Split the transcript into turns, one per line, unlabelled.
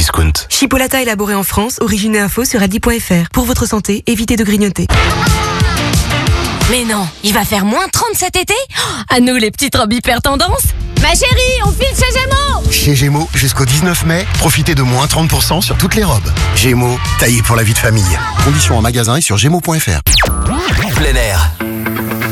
Cdiscount.
Chipolata élaboré en France, origine et info sur aldi.fr. Pour votre santé, évitez de grignoter.
Mais non, il va faire moins 30 cet été? À nous les petites robes hyper tendance. Ma chérie, on file chez Gémeaux.
Chez Gémeaux, jusqu'au 19 mai, profitez de moins 30% sur toutes les robes. Gémeaux, taillé pour la vie de famille. Conditions en magasin et sur gémeaux.fr.
Plein air,